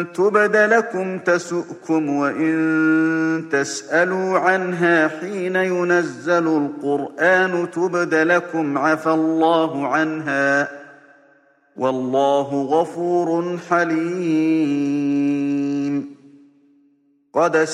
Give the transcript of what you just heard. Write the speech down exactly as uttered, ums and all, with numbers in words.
تبد لكم تسؤكم وإن تسألوا عنها حين ينزل القرآن تبد لكم عفى الله عنها والله غفور حليم. قد